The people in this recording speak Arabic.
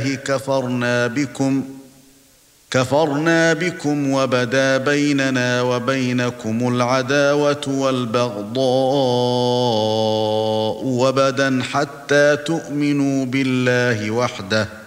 كفرنا بكم وبدا بيننا وبينكم العداوة والبغضاء وبدا حتى تؤمنوا بالله وحده